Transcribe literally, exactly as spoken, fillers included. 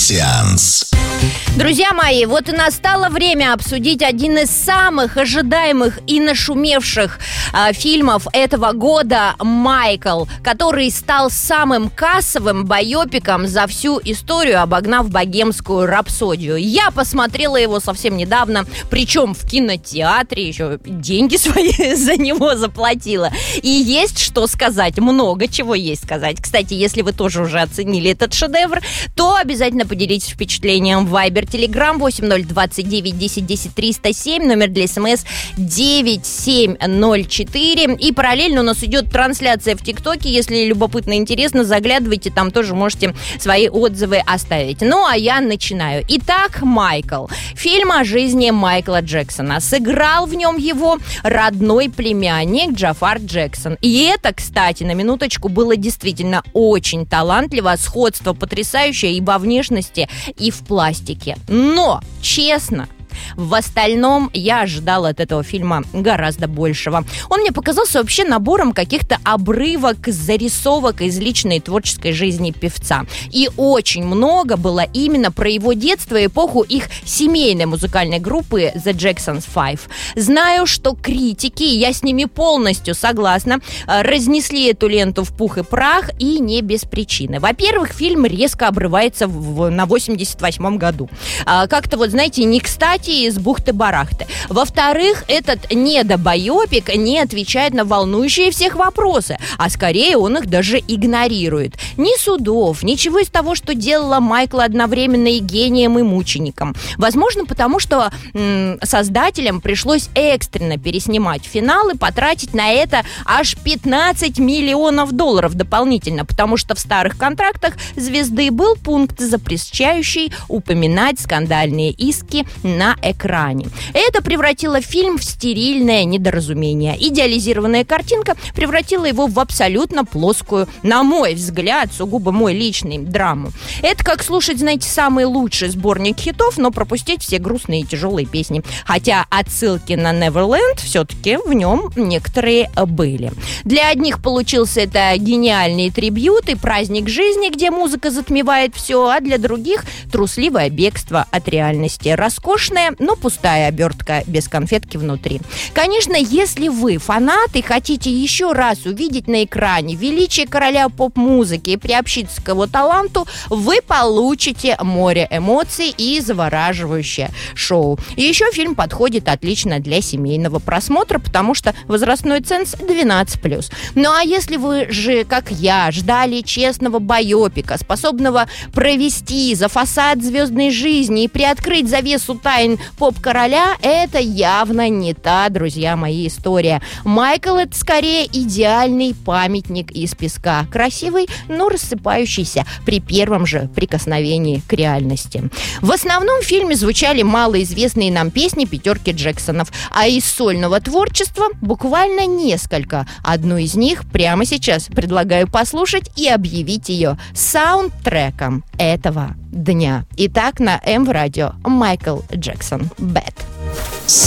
Сеанс. Друзья мои, вот и настало время обсудить один из самых ожидаемых и нашумевших э, фильмов этого года «Майкл», который стал самым кассовым байопиком за всю историю, обогнав «Богемскую рапсодию». Я посмотрела его совсем недавно, причем в кинотеатре, еще деньги свои за него заплатила. И есть что сказать, много чего есть сказать. Кстати, если вы тоже уже оценили этот шедевр, то обязательно поделитесь впечатлением в Вайбер, Телеграм восемь ноль двадцать девять десять десять триста семь, номер для СМС девять семь ноль четыре. И параллельно у нас идет трансляция в ТикТоке. Если любопытно и интересно, заглядывайте, там тоже можете свои отзывы оставить. Ну, а я начинаю. Итак, «Майкл». Фильм о жизни Майкла Джексона. Сыграл в нем его родной племянник Джафар Джексон. И это, кстати, на минуточку, было действительно очень талантливо. Сходство потрясающее и во внешности, и в пластике. Но, честно, в остальном я ожидала от этого фильма гораздо большего. Он мне показался вообще набором каких-то обрывок, зарисовок из личной творческой жизни певца. И очень много было именно про его детство и эпоху их семейной музыкальной группы The Jackson Five. Знаю, что критики, и я с ними полностью согласна, разнесли эту ленту в пух и прах, и не без причины. Во-первых, фильм резко обрывается в, на восемьдесят восьмом году. А, как-то вот, знаете, не кстати, из бухты-барахты. Во-вторых, этот недобайопик не отвечает на волнующие всех вопросы, а скорее он их даже игнорирует. Ни судов, ничего из того, что делала Майкла одновременно и гением, и мучеником. Возможно, потому что м- создателям пришлось экстренно переснимать финал и потратить на это аж пятнадцать миллионов долларов дополнительно, потому что в старых контрактах звезды был пункт, запрещающий упоминать скандальные иски на экране. Это превратило фильм в стерильное недоразумение. Идеализированная картинка превратила его в абсолютно плоскую, на мой взгляд, сугубо мой личный, драму. Это как слушать, знаете, самый лучший сборник хитов, но пропустить все грустные и тяжелые песни. Хотя отсылки на Neverland все-таки в нем некоторые были. Для одних получился это гениальный трибьют и праздник жизни, где музыка затмевает все, а для других трусливое бегство от реальности. Роскошное, но пустая обертка без конфетки внутри. Конечно, если вы фанат и хотите еще раз увидеть на экране величие короля поп-музыки и приобщиться к его таланту, вы получите море эмоций и завораживающее шоу. И еще фильм подходит отлично для семейного просмотра, потому что возрастной ценз двенадцать плюс. Ну а если вы же, как я, ждали честного байопика, способного провести за фасад звездной жизни и приоткрыть завесу тайн поп-короля, это явно не та, друзья мои, история. Майкл — это скорее идеальный памятник из песка. Красивый, но рассыпающийся при первом же прикосновении к реальности. В основном в фильме звучали малоизвестные нам песни пятерки Джексонов, а из сольного творчества буквально несколько. Одну из них прямо сейчас предлагаю послушать и объявить ее саундтреком этого дня. Итак, на М-радио Майкл Джексон «Bad».